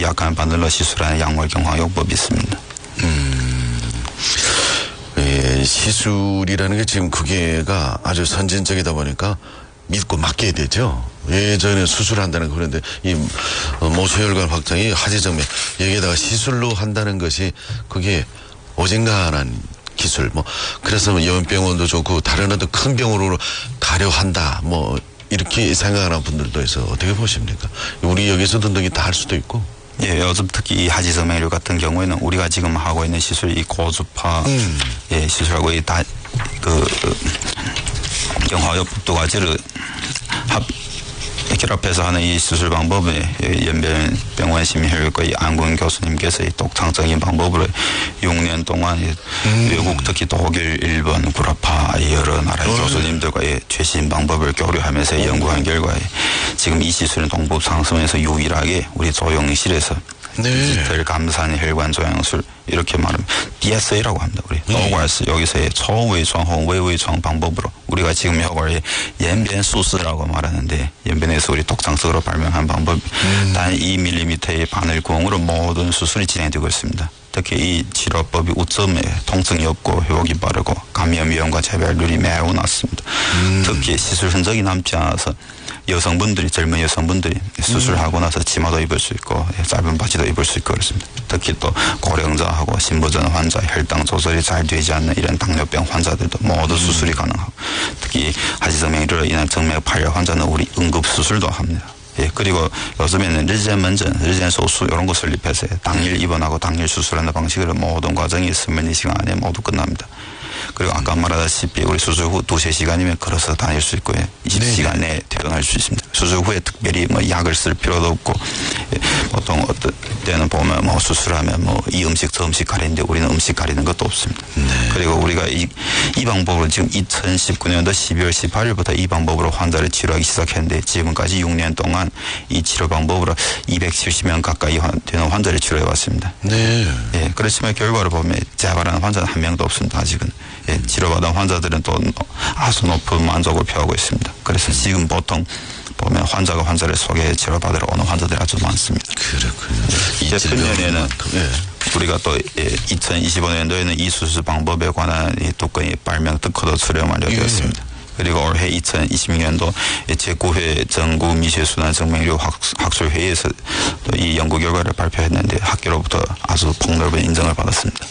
약간 바늘로 시술하는 약물경화요법이 있습니다. 예, 시술이라는 게 지금 그게가 아주 선진적이다 보니까 믿고 맡겨야 되죠. 예전에 수술한다는 거 그런데 이 모세혈관 확장이 하지정맥 여기에다가 시술로 한다는 것이 그게 어젠간한 기술 그래서 연병원도 좋고 다른 어떤 큰 병으로 가려 한다 이렇게 생각하는 분들도 있어. 어떻게 보십니까? 우리 여기서도 등이 다 할 수도 있고. 예, 요즘 특히 이 하지정맥류 같은 경우에는 우리가 지금 하고 있는 시술, 이 고주파 예, 시술하고 경화요법 두 가지를 결합해서 하는 이 수술 방법에 연변병원 심의혈외과 안군 교수님께서 이 독창적인 방법으로 6년 동안 외국 특히 독일, 일본, 구라파 여러 나라의 교수님들과 최신 방법을 교류하면서 연구한 결과 지금 이 시술은 동북 상승에서 유일하게 우리 조영실에서 디지털 감산 혈관 조향술 이렇게 말하면 DSA라고 합니다. 우리 노과스 여기서의 초외创혹은 외외创방법으로 우리가 지금 이걸 연변 수술이라고 말하는데 연변에서 우리 독창적으로 발명한 방법 단 2mm의 바늘구멍으로 모든 수술이 진행되고 있습니다. 특히 이 치료법이 우점에 통증이 없고 회복이 빠르고 감염 위험과 재발률이 매우 낮습니다. 특히 시술 흔적이 남지 않아서 여성분들이 젊은 여성분들이 수술하고 나서 치마도 입을 수 있고 짧은 바지도 입을 수 있고 그렇습니다. 특히 또 고령자하고 신부전 환자, 혈당 조절이 잘 되지 않는 이런 당뇨병 환자들도 모두 수술이 가능하고 특히 하지정맥류로 인한 정맥 파열 환자는 우리 응급 수술도 합니다. 예, 그리고 요즘에는 르젠먼전, 르젠소수 이런 거 설립해서 당일 입원하고 당일 수술하는 방식으로 모든 과정이 24시간 안에 모두 끝납니다. 그리고 아까 말하다시피 우리 수술 후 2~3시간이면 걸어서 다닐 수 있고요. 20시간 내에 퇴원할 수 있습니다. 수술 후에 특별히 약을 쓸 필요도 없고 보통 어떤 때는 보면 수술하면 이 음식 저 음식 가리는데 우리는 음식 가리는 것도 없습니다. 그리고 우리가 이 방법으로 지금 2019년도 12월 18일부터 이 방법으로 환자를 치료하기 시작했는데 지금까지 6년 동안 이 치료 방법으로 270명 가까이 되는 환자를 치료해 왔습니다. 네. 예, 그렇지만 결과를 보면 재발하는 환자는 한 명도 없습니다. 아직은. 예, 치료받은 환자들은 또 아주 높은 만족을 표하고 있습니다. 그래서 지금 보통 보면 환자가 환자를 소개해 치료받으러 오는 환자들이 아주 많습니다. 그렇군요. 재작년에는 우리가 또 2025년도에는 이 수술 방법에 관한 이 독건이 발명 특허도 수령 완료되었습니다. 그리고 올해 2026년도 제9회 전국 미세순환 정맥류 학술회의에서 또 이 연구 결과를 발표했는데 학계로부터 아주 폭넓은 인정을 받았습니다.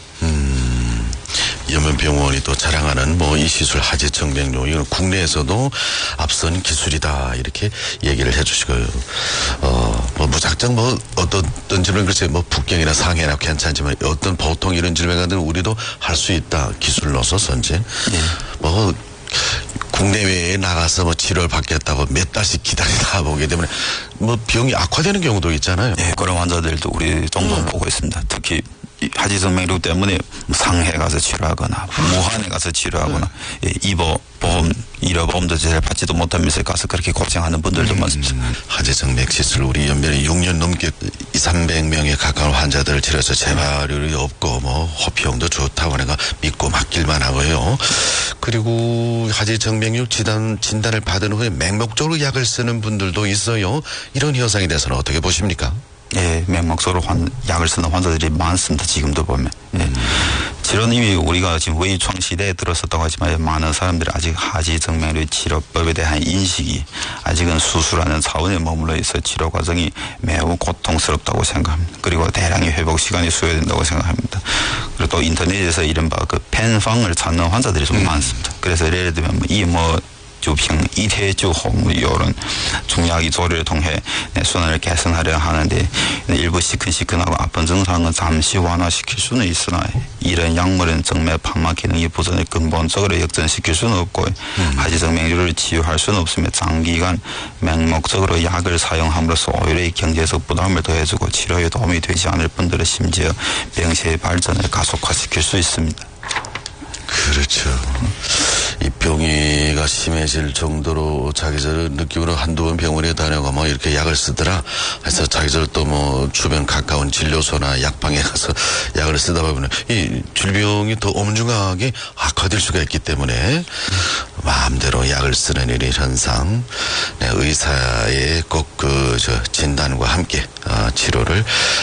연변병원이 또 자랑하는 이 시술 하지정맥류 이건 국내에서도 앞선 기술이다 이렇게 얘기를 해주시고요. 무작정 어떤 질병 글쎄 북경이나 상해나 괜찮지만 어떤 보통 이런 질병들은 우리도 할 수 있다 기술로서 선진. 국내외에 나가서 치료를 받겠다고 몇 달씩 기다리다 보게 되면 병이 악화되는 경우도 있잖아요. 네, 그런 환자들도 우리 종종 보고 있습니다. 특히 하지정맥류 때문에 상해 가서 치료하거나 무한에 가서 치료하거나 의료보험도 잘 받지도 못하면서 가서 그렇게 고생하는 분들도 많습니다. 하지정맥 시술 우리 연변에 6년 넘게 200~300명에 가까운 환자들을 치료해서 재발률이 없고 호피용도 좋다고 하니까 믿고 맡길만 하고요. 그리고 하지정맥류 진단을 받은 후에 맹목적으로 약을 쓰는 분들도 있어요. 이런 현상에 대해서는 어떻게 보십니까? 예, 맹목적으로 약을 쓰는 환자들이 많습니다. 지금도 보면. 예. 치료는 이미 우리가 지금 외유청 시대에 들었었다고 하지만 많은 사람들이 아직 하지정맥류 치료법에 대한 인식이 아직은 수술하는 차원에 머물러 있어 치료 과정이 매우 고통스럽다고 생각합니다. 그리고 대량의 회복 시간이 소요된다고 생각합니다. 그리고 또 인터넷에서 이른바 펜방을 찾는 환자들이 좀 많습니다. 그래서 예를 들면 주평, 이태주호 이런 중약이 조리를 통해 내순환을 개선하려 하는데 일부 시큰시큰하고 아픈 증상은 잠시 완화시킬 수는 있으나 이런 약물은 정맥 판막 기능이 부전을 근본적으로 역전시킬 수는 없고 하지정맥류를 치유할 수는 없으며 장기간 맹목적으로 약을 사용함으로써 오히려 경제적 부담을 더해주고 치료에 도움이 되지 않을 뿐더러 심지어 병세의 발전을 가속화시킬 수 있습니다. 그렇죠. 이 병이가 심해질 정도로 자기를 느끼고는 한두 번 병원에 다녀가 이렇게 약을 쓰더라 해서 자기를 또 주변 가까운 진료소나 약방에 가서 약을 쓰다 보면 이 질병이 더 엄중하게 악화될 수가 있기 때문에 마음대로 약을 쓰는 이런 현상 의사의 꼭 진단과 함께 치료를